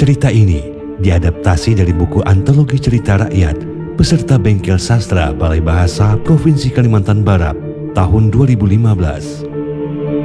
Cerita ini diadaptasi dari buku Antologi Cerita Rakyat beserta Bengkel Sastra Balai Bahasa Provinsi Kalimantan Barat tahun 2015.